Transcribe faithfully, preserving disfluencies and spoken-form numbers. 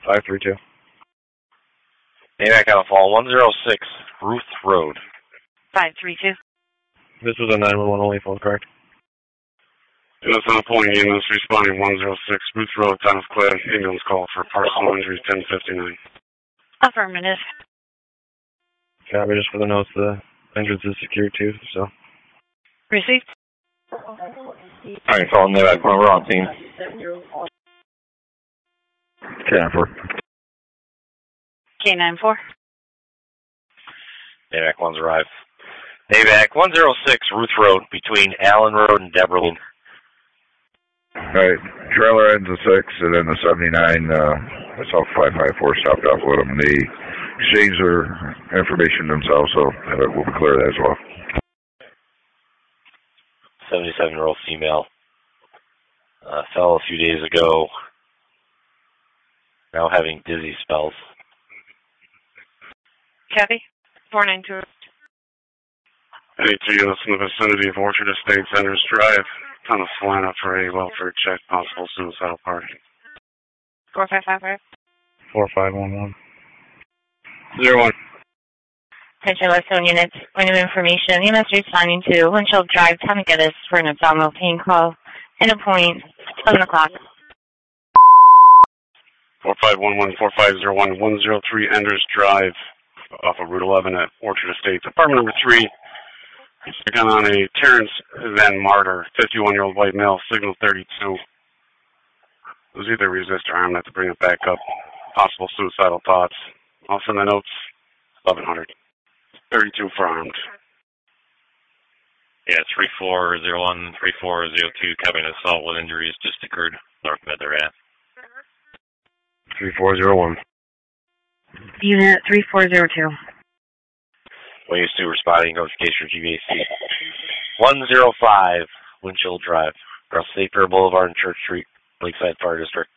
five three two. AVAC Alpha one zero six, Ruth Road. five three two. This was a nine one one only phone, correct? Units on the polling units responding one zero six, Ruth Road, Thomas Clay, ambulance call for personal injury ten fifty-nine. Affirmative. Copy, just for the notes, the entrance is secure too, so. Received. Alright, calling AVAC one, we're on team. K nine four. K nine four. AVAC one's arrived. AVAC one zero six, Ruth Road, between Allen Road and Deborah Lane. Alright, trailer ends at six, and then the seventy-nine, uh, that's all five five four stopped off with them, and they exchange their information themselves, so uh, we'll be clear of that as well. seventy-seven-year-old female. Uh, fell a few days ago. Now having dizzy spells. Copy. four nine two. eighty-two units in the vicinity of Orchard Estates, Enders Drive. Thomas Solana for a welfare check, possible suicidal party. four five five five. four five one one. Zero one. Attention Westone units, point of information. Units responding to Windshield Drive, Tommy Geddes for an abdominal pain call. In a point, eleven o'clock. four five one one, four five zero one, one zero three Enders Drive, off of Route eleven at Orchard Estates. Apartment number three. Again on a Terrence Van Martyr, fifty-one-year-old white male, signal thirty-two. It was either resist or armed, I have to bring it back up. Possible suicidal thoughts. I'll send the notes, eleven hundred. thirty-two for armed. Yeah, three four zero one, three four zero two, cabin assault with injuries just occurred. North Med, they're at. three four zero one. Unit three four zero two. Waves two responding, notification for G B A C. one zero five, Windshield Drive, across Safer Boulevard and Church Street, Lakeside Fire District.